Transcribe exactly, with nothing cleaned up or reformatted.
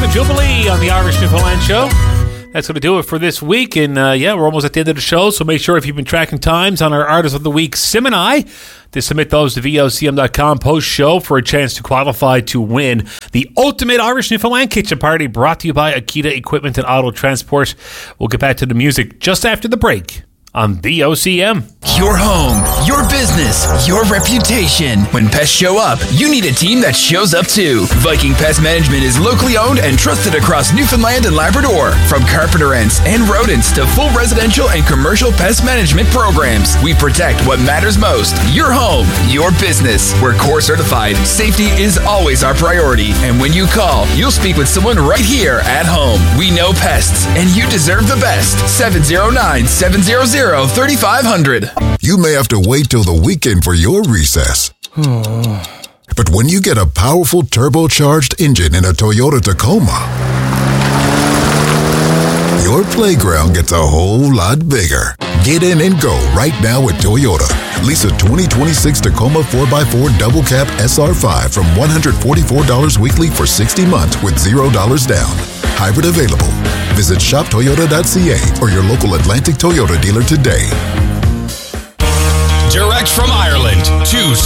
the Jubilee on the Irish Newfoundland Show. That's going to do it for this week. And uh, yeah, we're almost at the end of the show. So make sure if you've been tracking times on our Artist of the Week Simini to submit those to V O C M dot com post-show for a chance to qualify to win the ultimate Irish Newfoundland Kitchen Party brought to you by Akita Equipment and Auto Transport. We'll get back to the music just after the break on V O C M. Your home, your business, your reputation. When pests show up, you need a team that shows up too. Viking Pest Management is locally owned and trusted across Newfoundland and Labrador. From carpenter ants and rodents to full residential and commercial pest management programs, we protect what matters most. Your home, your business. We're core certified. Safety is always our priority. And when you call, you'll speak with someone right here at home. We know pests, and you deserve the best. seven oh nine, seven hundred, thirty-five hundred. You may have to wait till the weekend for your recess. But when you get a powerful turbocharged engine in a Toyota Tacoma, your playground gets a whole lot bigger. Get in and go right now at Toyota. Lease a twenty twenty-six Tacoma four by four Double Cab S R five from one hundred forty-four dollars weekly for sixty months with zero dollars down. Hybrid available. Visit shop toyota dot c a or your local Atlantic Toyota dealer today. Direct from Ireland to